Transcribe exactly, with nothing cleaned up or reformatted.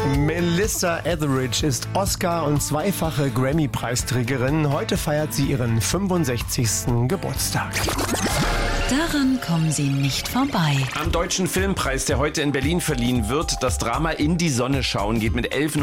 Melissa Etheridge ist Oscar- und zweifache Grammy-Preisträgerin. Heute feiert sie ihren fünfundsechzigsten Geburtstag. Daran kommen Sie nicht vorbei. Am Deutschen Filmpreis, der heute in Berlin verliehen wird, das Drama In die Sonne schauen geht mit elf